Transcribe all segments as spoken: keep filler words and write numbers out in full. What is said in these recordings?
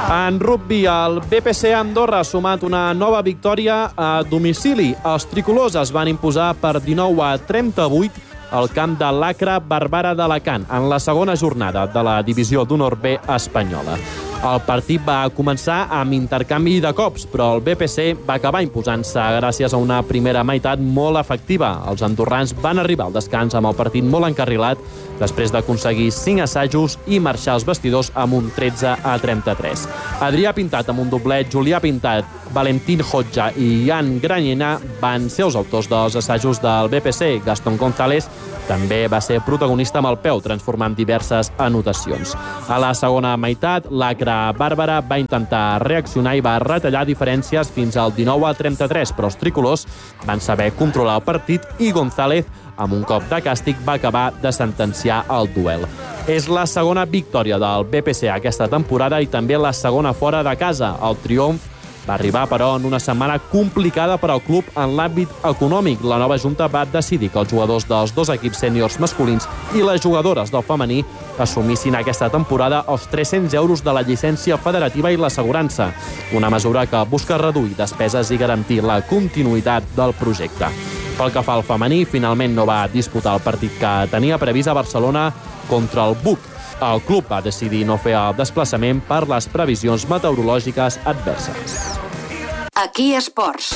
En rugby, el B P C Andorra ha sumat una nova victòria a domicili. Els tricolors es van imposar per dinou a trenta-vuit al camp de l'Acra Barberà d'Alacant en la segona jornada de la divisió d'honor B espanyola. El partit va començar amb intercanvi de cops, però el B P C va acabar imposant-se gràcies a una primera meitat molt efectiva. Els andorrans van arribar al descans amb el partit molt encarrilat després d'aconseguir cinc assajos i marxar als vestidors amb un tretze a trenta-tres. Adrià Pintat amb un doblet, Julià Pintat, Valentín Hodja i Jan Granyena van ser els autors dels assajos del B P C. Gastón González també va ser protagonista amb el peu, transformant diverses anotacions. A la segona meitat, l'Acra Bàrbara va intentar reaccionar i va retallar diferències fins al dinou a trenta-tres, però els tricolors van saber controlar el partit i González, amb un cop de càstig, va acabar de sentenciar el duel. És la segona victòria del B P C aquesta temporada i també la segona fora de casa. El triomf va arribar, però, en una setmana complicada per al club en l'àmbit econòmic. La nova junta va decidir que els jugadors dels dos equips sèniors masculins i les jugadores del femení assumissin aquesta temporada els tres-cents euros de la llicència federativa i l'assegurança, una mesura que busca reduir despeses i garantir la continuïtat del projecte. Pel que fa al femení, finalment no va disputar el partit que tenia previst a Barcelona contra el B U C. El club va decidir no fer el desplaçament per les previsions meteorològiques adverses. Aquí Esports.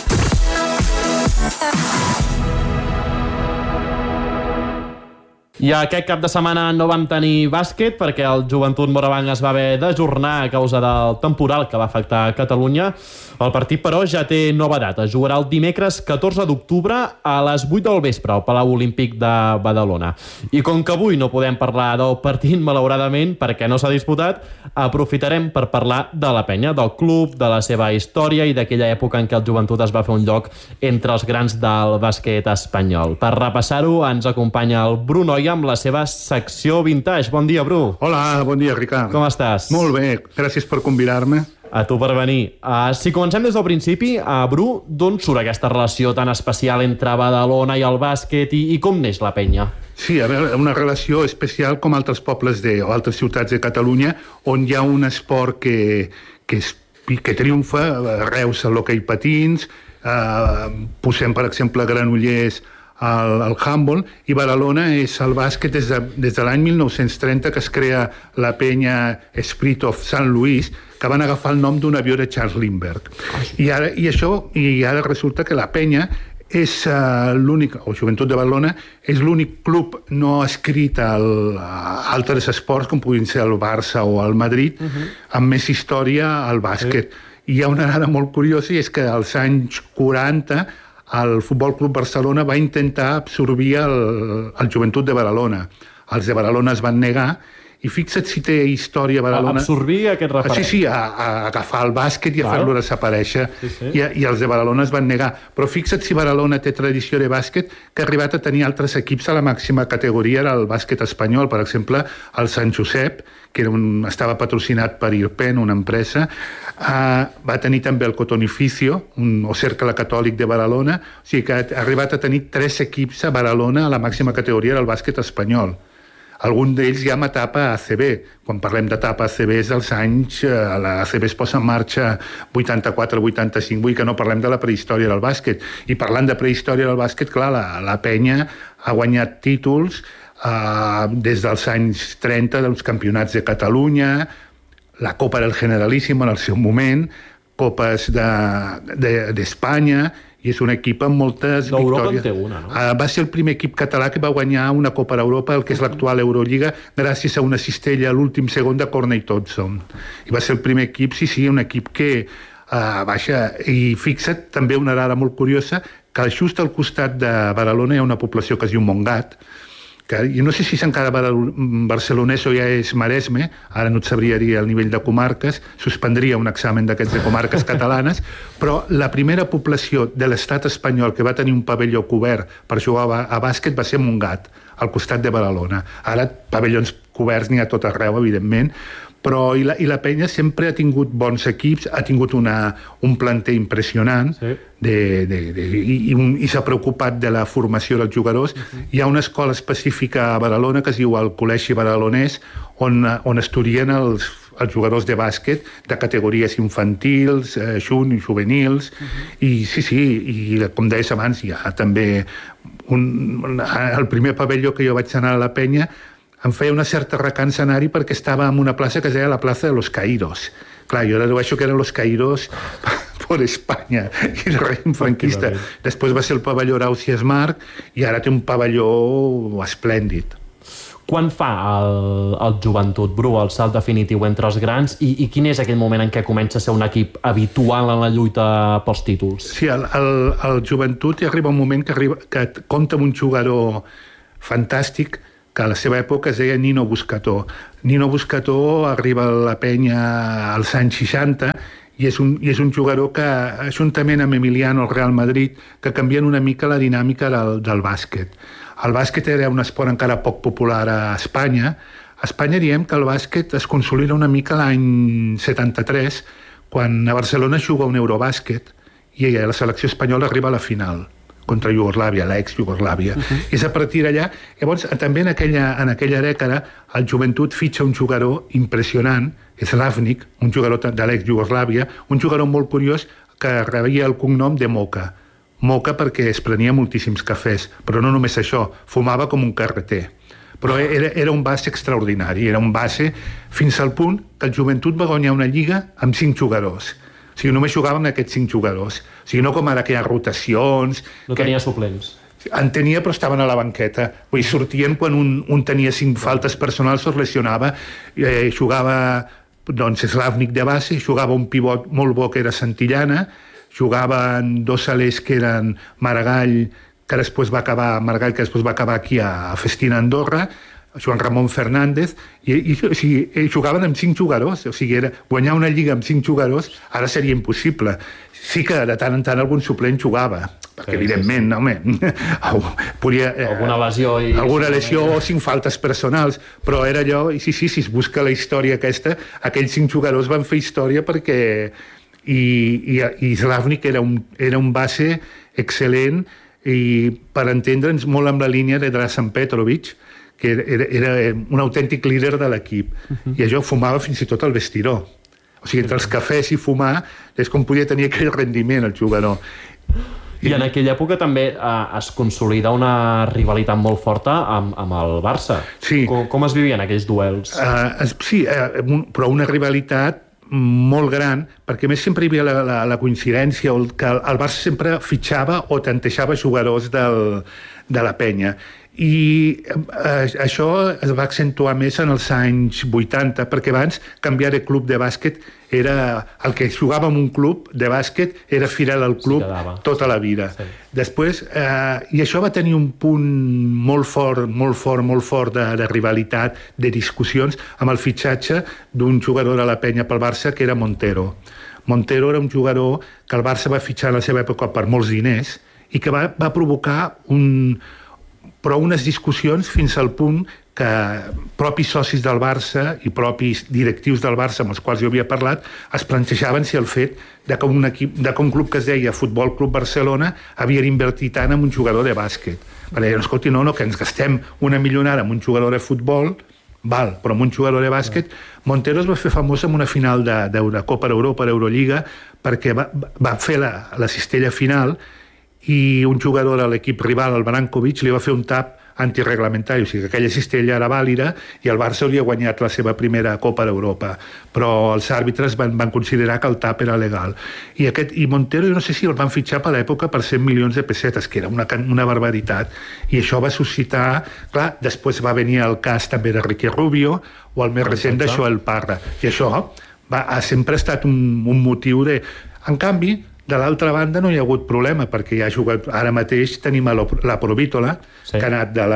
I aquest cap de setmana no vam tenir bàsquet perquè el Joventut Morabanc es va haver d'ajornar a causa del temporal que va afectar Catalunya. El partit, però, ja té nova data. Jugarà el dimecres catorze d'octubre a les vuit del vespre al Palau Olímpic de Badalona. I com que avui no podem parlar del partit, malauradament, perquè no s'ha disputat, aprofitarem per parlar de la penya, del club, de la seva història i d'aquella època en què el Joventut es va fer un lloc entre els grans del bàsquet espanyol. Per repassar-ho ens acompanya el Bru Noia amb la seva secció Vintage. Bon dia, Bru. Hola, bon dia, Ricard. Com estàs? Molt bé, gràcies per convidar-me. A tu per venir. Uh, si comencem des del principi, uh, Bru, d'on surt aquesta relació tan especial entre Badalona i el bàsquet i, i com neix la penya? Sí, a veure, una relació especial com altres pobles de, o altres ciutats de Catalunya on hi ha un esport que, que, es, que triomfa. Reus a l'hoquei patins, uh, posem, per exemple, Granollers al, al handball, i Badalona és el bàsquet des de, des de l'any mil nou-cents trenta, que es crea la penya Spirit of Saint Louis, que van agafar el nom d'un avió de Charles Lindbergh. I ara, i això, i ara resulta que la penya és uh, l'únic, o Joventut de Badalona, és l'únic club no escrit al, a altres esports, com puguin ser el Barça o el Madrid, uh-huh. amb més història al bàsquet. Sí. I hi ha una dada molt curiosa, i és que als anys quaranta el Futbol Club Barcelona va intentar absorbir el, el Joventut de Badalona. Els de Badalona es van negar, i fixa't si té història Badalona. Absorbir aquest referent. Sí, sí, a, a agafar el bàsquet i a fer-lo desaparèixer. Sí, sí. I, I els de Badalona es van negar. Però fixa't si Badalona té tradició de bàsquet, que ha arribat a tenir altres equips a la màxima categoria del bàsquet espanyol. Per exemple, el Sant Josep, que era un, estava patrocinat per Irpen, una empresa, uh, va tenir també el Cotonificio, un, o Cercle Catòlic de Badalona. O sigui que ha arribat a tenir tres equips a Badalona a la màxima categoria del bàsquet espanyol. Algun d'ells ja amb etapa A C B. Quan parlem d'etapa A C B és dels anys... La A C B es posa en marxa vuitanta-quatre vuitanta-cinc, vull que no parlem de la prehistòria del bàsquet. I parlant de prehistòria del bàsquet, clar, la, la penya ha guanyat títols eh, des dels anys trenta, dels campionats de Catalunya, la Copa del Generalíssim en el seu moment, copes d'Espanya... De, de, i és un equip amb moltes victòries. D'Europa en té una, no? Uh, va ser el primer equip català que va guanyar una Copa d'Europa, el que és l'actual Eurolliga, gràcies a una cistella a l'últim segon de Corney Thompson. I va ser el primer equip, sí, sí, un equip que uh, baixa. I fixa't, també una dada molt curiosa, que just al costat de Badalona hi ha una població que es diu Montgat, que jo no sé si és encara barcelonès o ja és Maresme, ara no et sabria dir el nivell de comarques, suspendria un examen d'aquests de comarques catalanes, però la primera població de l'estat espanyol que va tenir un pavelló cobert per jugar a, a bàsquet va ser Montgat, al costat de Badalona. Ara pavellons coberts n'hi ha tot arreu, evidentment, però i la, i la penya sempre ha tingut bons equips, ha tingut una, un planter impressionant, sí. de, de, de, i, i, un, i s'ha preocupat de la formació dels jugadors. Uh-huh. Hi ha una escola específica a Badalona que es diu el Col·legi Badalonès, on, on estudien els, els jugadors de bàsquet de categories infantils, eh, jun, juvenils, uh-huh. i sí, sí, i com deies abans, hi ha també un, el primer pavelló que jo vaig anar a la penya em feia una certa recança anar-hi perquè estava en una plaça que es deia la plaça de los Caíros. Clar, jo dedueixo que eren los Caíros per Espanya i el règim franquista. Després va ser el pavelló Ausiàs Marc i ara té un pavelló esplèndid. Quan fa el, el Joventut, Bru, el salt definitiu entre els grans i, i quin és aquell moment en què comença a ser un equip habitual en la lluita pels títols? Sí, el, el, el Joventut hi arriba un moment que, arriba, que compta amb un jugador fantàstic que a la seva època es deia Nino Buscató. Nino Buscató arriba a la penya als anys seixanta i és un, i és un jugador que, juntament amb Emiliano, el Real Madrid, que canvien una mica la dinàmica del, del bàsquet. El bàsquet era un esport encara poc popular a Espanya. A Espanya diem que el bàsquet es consolida una mica l'any setanta-tres, quan a Barcelona juga un Eurobàsquet i la selecció espanyola arriba a la final contra Iugoslàvia, l'ex-Iugoslàvia. Uh-huh. És a partir d'allà. Llavors, també en aquella, en aquella dècada, el Joventut fitxa un jugador impressionant, Slavnik, un jugador de l'ex-Iugoslàvia, un jugador molt curiós que rebia el cognom de Moca. Moca perquè es prenia moltíssims cafès, però no només això, fumava com un carreter. Però era, era un base extraordinari, era un base fins al punt que el Joventut va guanyar una lliga amb cinc jugadors. O sigui, només jugaven aquests cinc jugadors. O sigui, no com ara que hi ha rotacions... No tenia que... suplents. En tenia, però estaven a la banqueta. Vull dir, sortien quan un, un tenia cinc faltes personals, es lesionava, eh, jugava, doncs, Slavnik de base, jugava un pivot molt bo que era Santillana, jugaven dos salers que eren Maragall, que després va acabar, Maragall, que després va acabar aquí a Festina, Andorra, Joan Ramon Fernández, i, i o sigui, jugaven amb cinc jugadors, o sigui, era, guanyar una lliga amb cinc jugadors ara seria impossible. Sí que de tant en tant algun suplent jugava, perquè sí, evidentment, sí, sí. no, home, podia, eh, alguna lesió, i alguna lesió o cinc faltes personals, però era allò, i sí, sí, si es busca la història aquesta, aquells cinc jugadors van fer història perquè i, i, i Slavnik era un, era un base excel·lent i per entendre'ns molt amb la línia de Dražen Petrovic, que era, era un autèntic líder de l'equip. Uh-huh. I això fumava fins i tot al vestidor. O sigui, entre els cafès i fumar és com podia tenir aquell rendiment el jugador. I, I en aquella època també eh, es consolida una rivalitat molt forta amb, amb el Barça. Sí. Com, com es vivien aquells duels? Uh, sí, uh, un, però una rivalitat molt gran, perquè més sempre hi havia la, la, la coincidència que el, el Barça sempre fitxava o tantejava jugadors del, de la penya. I eh, això es va accentuar més en els anys vuitanta, perquè abans canviar de club de bàsquet era el que jugava en un club de bàsquet era fidel al club sí, tota la vida. Sí. Després, eh, i això va tenir un punt molt fort, molt fort, molt fort de, de rivalitat, de discussions, amb el fitxatge d'un jugador de la penya pel Barça, que era Montero. Montero era un jugador que el Barça va fitxar a la seva època per molts diners i que va, va provocar un... però unes discussions fins al punt que propis socis del Barça i propis directius del Barça amb els quals jo havia parlat es plantejaven si el fet de que un, equip, de que un club que es deia Futbol Club Barcelona havia d'invertir tant en un jugador de bàsquet. Perquè, escolti, no, no, que ens gastem una milionada en un jugador de futbol, val, però en un jugador de bàsquet. Montero es va fer famós en una final de, de, de Copa d'Europa, d'Eurolliga, perquè va, va fer la, la cistella final i un jugador de l'equip rival, el Brankovic, li va fer un tap antireglamentari, o sigui que aquella cistella era vàlida i el Barça li ha guanyat la seva primera Copa d'Europa, però els àrbitres van, van considerar que el tap era legal. I, aquest, i Montero, jo no sé si el van fitxar per l'època per cent milions de pessetes, que era una, una barbaritat, i això va suscitar... Clar, després va venir el cas també de Ricky Rubio o el més recent de Joel Parra, i això va, ha sempre estat un, un motiu de... En canvi, de l'altra banda no hi ha hagut problema, perquè ja ha jugat, ara mateix tenim la, la Provítola, sí, que ha anat de la...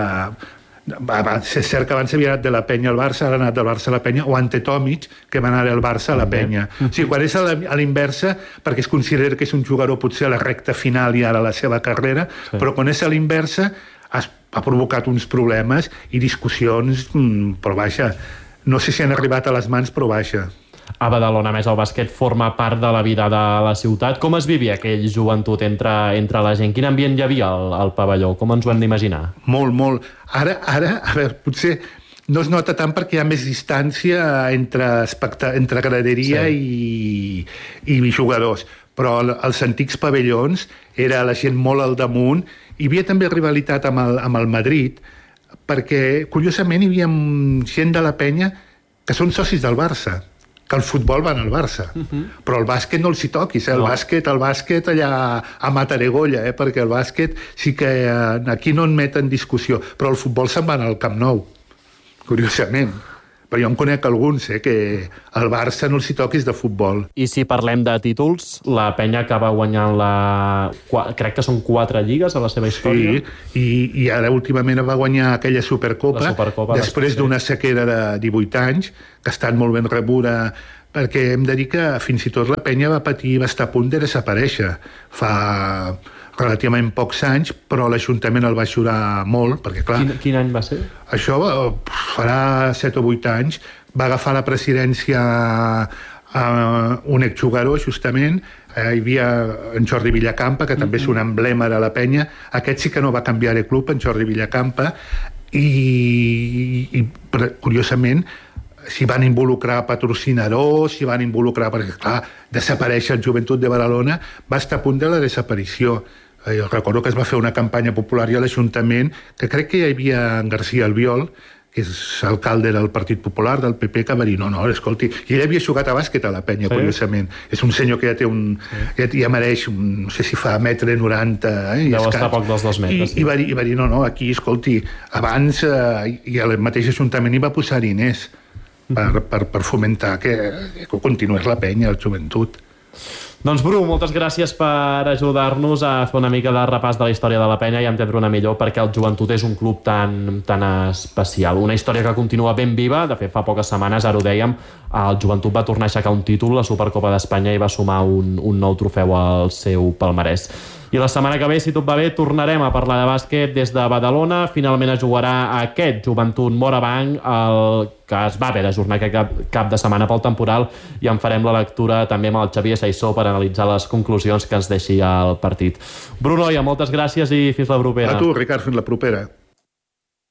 És cert que abans havia anat de la penya al Barça, ara ha anat del Barça a la penya, o Ante Tomic, que va anar del Barça a la penya. O sigui, quan és a l'inversa, perquè es considera que és un jugador potser a la recta final i ara la seva carrera, sí, però quan és a l'inversa ha provocat uns problemes i discussions, però vaja, no sé si han arribat a les mans, però vaja. A Badalona, més, el bàsquet forma part de la vida de la ciutat. Com es vivia aquell joventut entre, entre la gent? Quin ambient hi havia al, al pavelló? Com ens ho hem d'imaginar? Molt, molt. Ara, ara, a veure, potser no es nota tant perquè hi ha més distància entre, especta... entre graderia sí. i, i jugadors. Però als antics pavellons era la gent molt al damunt. Hi havia també rivalitat amb el, amb el Madrid, perquè, curiosament, hi havia gent de la penya que són socis del Barça, que el futbol van al Barça. Uh-huh. Però el bàsquet no els hi toquis, eh? El, no. bàsquet, el bàsquet allà a Mataregolla, eh? Perquè el bàsquet sí que eh, aquí no en meten discussió, però el futbol se'n van al Camp Nou, curiosament. Però jo en conec alguns, eh, que al Barça no els hi toquis de futbol. I si parlem de títols, la penya acaba guanyant la... crec que són quatre lligues a la seva història. Sí, i, i ara últimament va guanyar aquella Supercopa, Supercopa després d'una sequera de divuit anys, que ha estat molt ben rebuda, perquè hem de dir que fins i tot la penya va patir, va estar a punt de desaparèixer. Fa relativament pocs anys, però l'Ajuntament el va ajudar molt, perquè clar... Quin, quin any va ser? Això farà set o vuit anys. Va agafar la presidència uh, un exjugador, justament. Uh, hi havia en Jordi Villacampa, que també mm-hmm. és un emblema de la penya. Aquest sí que no va canviar de club, en Jordi Villacampa, i, i, i curiosament s'hi van involucrar patrocinadors, s'hi van involucrar, perquè clar, desaparèixer el Joventut de Badalona, va estar a punt de la desaparició. Jo recordo que es va fer una campanya popular i a l'Ajuntament, que crec que hi havia en García Albiol, que és alcalde del Partit Popular, del P P, que va dir, no, no, escolti, i ell havia jugat a bàsquet a la penya, sí. Curiosament. És un senyor que ja té un... Sí. Ja, ja mereix, un, no sé si fa metre noranta... Eh, Deu estar poc dels dos metres. I, sí. i, va dir, I va dir, no, no, aquí, escolti, abans, eh, i al mateix Ajuntament hi va posar diners per, per, per fomentar que, que continués la penya, el joventut. Doncs Bru, moltes gràcies per ajudar-nos a fer una mica de repàs de la història de la penya i a entendre-una millor perquè el Joventut és un club tan, tan especial. Una història que continua ben viva. De fet, fa poques setmanes, ara ho dèiem, el Joventut va tornar a aixecar un títol, la Supercopa d'Espanya, i va sumar un, un nou trofeu al seu palmarès. I la setmana que ve, si tot va bé, tornarem a parlar de bàsquet des de Badalona. Finalment es jugarà aquest Joventut Morabanc, el que es va haver d'ajornar aquest cap, cap de setmana pel temporal, i en farem la lectura també amb el Xavier Saissó per analitzar les conclusions que ens deixi el partit. Bruno, moltes gràcies i fins la propera. A tu, Ricard, fins la propera.